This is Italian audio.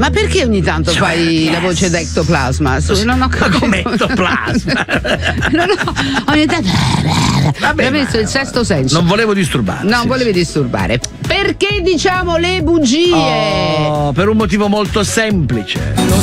Ma perché ogni tanto fai la voce d'ectoplasma? Non ho capito. Come ectoplasma? Ogni tanto. Vabbè, veramente il sesto senso. Non volevo disturbare. Non volevi disturbare. Perché diciamo le bugie? Per un motivo molto semplice.